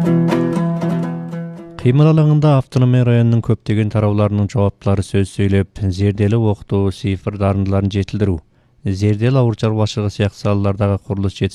Кыймыл алаңында автономия районунун көптөгөн тарауларынын жауаптылары сөз сүйлөп, зерделеп окутуу, цифр дарындыларын жетилдирүү, зерделеп ауыл чарбачылыгы сыяктуу салалардагы курулуш